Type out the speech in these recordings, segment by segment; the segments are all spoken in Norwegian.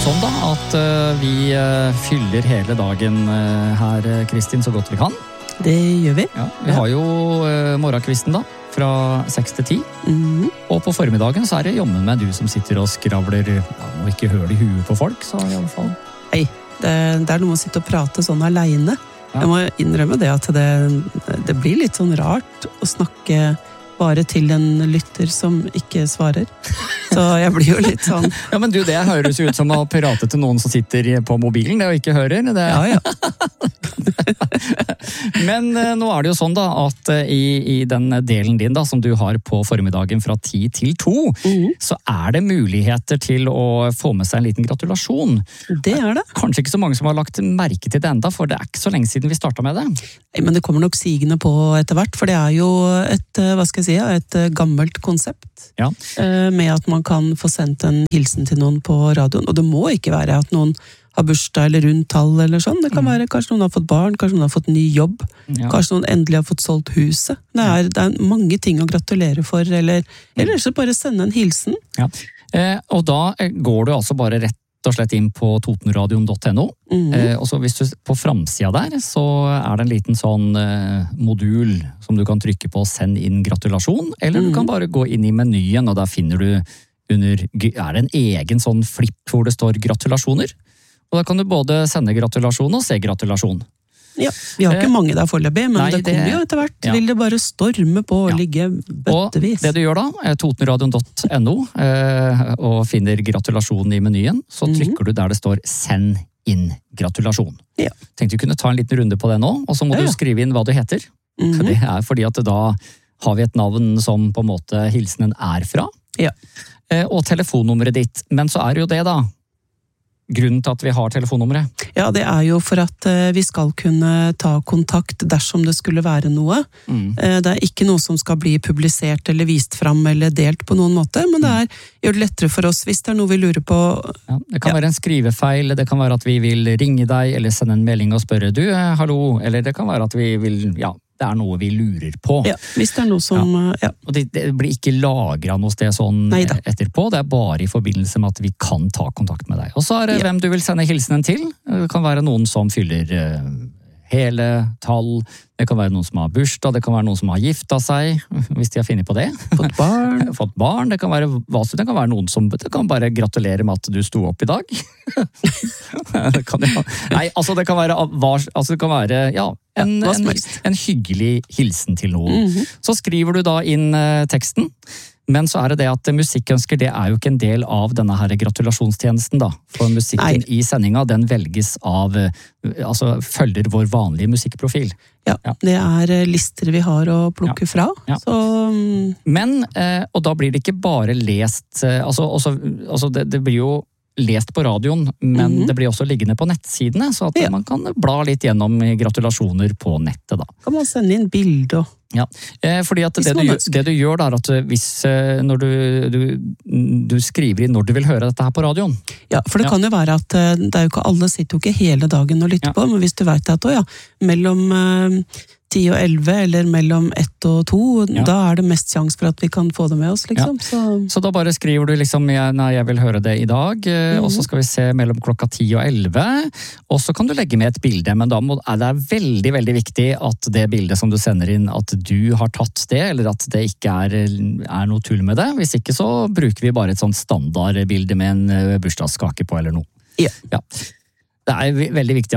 sånn da at vi fyller hele dagen her, Kristin, så godt vi kan. Det gjør vi. Ja, vi har jo morgenkvisten da, fra 6 til 10. Og på formiddagen så er det jommen med du som sitter og skravler, og ikke hører i huet på folk, så i alle fall. Hei, det er noe å sitte og prate sånn alene. Ja. Jeg må innrømme det at det blir litt sånn rart å snakke bare til en lytter som ikke svarer. Så jeg blir jo litt sånn... Ja, men du, det høres jo ut som å prate til noen som sitter på mobilen, det og ikke hører. Det... Ja. Men nå er det jo sånn da, at i den delen din da, som du har på formiddagen fra 10 til 2, så er det muligheter til å få med seg en liten gratulasjon. Det er det. Kanskje ikke så mange som har lagt merke til det enda, for det er ikke så lenge siden vi startet med det. Nei, men det kommer nok sigende på etter hvert, for det er jo et gammelt konsept. Ja. Med at man kan få sendt en hilsen til noen på radioen, og det må ikke være at noen har bursdag eller rundt tall eller sånn. Det kan være kanskje noen har fått barn, kanskje noen har fått ny jobb, kanskje noen endelig har fått solgt huset. Det er mange ting å gratulere for, eller så bare sende en hilsen. Ja. Og da går du altså bare rett og slett inn på totenradion.no, og så hvis du på framsida der, så er det en liten sånn modul som du kan trykke på send inn gratulasjon, eller du kan bare gå inn i menyen, og der finner du er det en egen sånn flipp hvor det står gratulasjoner, og da kan du både sende gratulasjon og se gratulasjon. Ja, vi har ikke mange der foreløpig, men det kommer jo etter hvert. Vil det bare storme på og ligge bøttevis. Og det du gjør da, totenradion.no, og finner gratulasjonen i menyen, så trykker du der det står send inn gratulasjon. Ja. Tenkte du kunne ta en liten runde på det nå, og så må du skrive inn hva du heter. For det er fordi at da har vi et navn som på en måte hilsenen er fra. Ja. Og telefonnummeret ditt. Men så er det jo det da, grunnen til at vi har telefonnummeret? Ja, det er jo for at vi skal kunne ta kontakt dersom det skulle være noe. Det er ikke noe som skal bli publisert eller vist fram eller delt på noen måte, men det gjør det lettere for oss hvis det er noe vi lurer på. Ja, det kan være en skrivefeil, det kan være at vi vil ringe deg eller sende en melding og spørre du, hallo, eller det kan være at vi vil, det er noe vi lurer på. Ja, hvis det er noe som... Ja. Og det blir ikke lagret noe sted sånn etterpå, det er bare i forbindelse med at vi kan ta kontakt med deg. Og så er det hvem du vil sende hilsenen til. Det kan være noen som fyller hele tall, det kan være noen som har bursdag, det kan være noen som har gifta seg, hvis de har funnet på det. Fått barn. Fått barn, det kan være noen som kan bare gratulere med at du sto opp i dag. Det kan være en hyggelig hilsen til noen. Så skriver du da inn teksten, men så er det at musikkønsker, det er jo ikke en del av denne her gratulasjonstjenesten da. For musikken i sendinga, den velges av, følger vår vanlige musikkprofil. Ja, det er lister vi har å plukke fra. Ja. Så... Men, og da blir det ikke bare lest, det blir jo lest på radioen, men det blir også liggende på nettsidene, så at man kan bla litt gjennom gratulasjoner på nettet da. Kan man sende inn bilder og... Ja, fordi at det du gjør da, at hvis når du skriver inn når du vil høre dette her på radioen. Ja, for det kan jo være at det er jo ikke alle sitter jo ikke hele dagen og lytter på, men hvis du vet at mellom 10 og 11, eller mellom 1 og 2, da er det mest sjans for at vi kan få det med oss, liksom. Ja. Så da bare skriver du liksom, jeg vil høre det i dag, og så skal vi se mellom klokka 10 og 11, og så kan du legge med et bilde, men da er det veldig, veldig viktig at det bildet som du sender inn, at du har tatt det, eller at det ikke er noe tull med det. Hvis ikke så bruker vi bare et sånt standardbilde med en bursdagskake på eller noe. Ja. Det er veldig viktig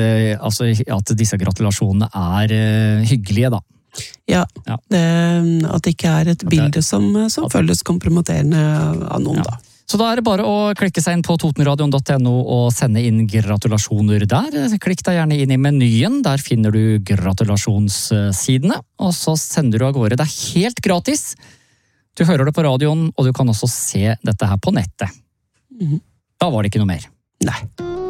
at disse gratulasjonene er hyggelige da. Ja. At det ikke er et bilde som føles kompromitterende av noen da. Så da er det bare å klikke seg inn på totenradion.no og sende inn gratulasjoner der. Klikk deg gjerne inn i menyen, der finner du gratulasjonssidene, og så sender du av gårde. Det er helt gratis. Du hører det på radioen, og du kan også se dette her på nettet. Da var det ikke noe mer. Nei.